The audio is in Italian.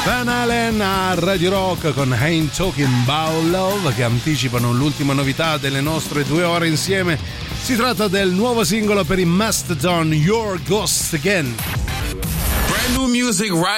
Van Halen a Radio Rock con Ain't Talking About Love, che anticipano l'ultima novità delle nostre 2 ore insieme. Si tratta del nuovo singolo per i Mastodon, Your Ghost Again. Brand new music right